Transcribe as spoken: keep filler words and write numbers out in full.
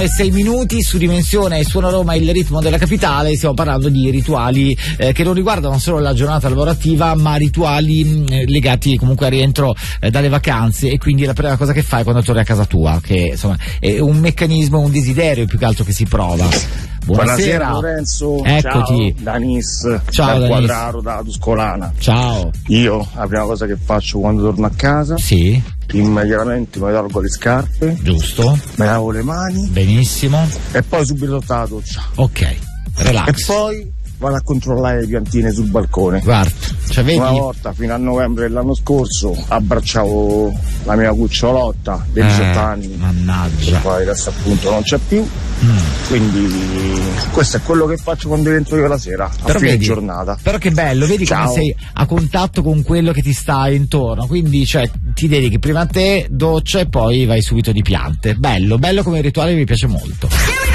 Sei minuti su Dimensione Suona Roma, il ritmo della capitale. Stiamo parlando di rituali eh, che non riguardano solo la giornata lavorativa, ma rituali mh, legati comunque al rientro eh, dalle vacanze, e quindi la prima cosa che fai quando torni a casa tua, che insomma è un meccanismo, un desiderio più che altro che si prova. Buonasera, Buonasera Lorenzo, eccoti. Ciao Danis, ciao dal Danis. Quadraro, dalla Tuscolana. Ciao. Io la prima cosa che faccio quando torno a casa, sì, immediatamente mi tolgo le scarpe, giusto, mi lavo le mani, benissimo, e poi subito tutta la doccia. Ok, relax. E poi vado a controllare le piantine sul balcone. Guarda, cioè vedi? Una volta, fino a novembre dell'anno scorso, abbracciavo la mia cucciolotta dei diciotto eh, anni. Mannaggia. Poi adesso appunto non c'è più. Mm. Quindi questo è quello che faccio quando rientro io la sera, a però fine vedi, giornata. Però che bello, vedi Ciao. come sei a contatto con quello che ti sta intorno, quindi cioè ti dedichi prima a te, doccia e poi vai subito di piante. Bello, bello come rituale, mi piace molto.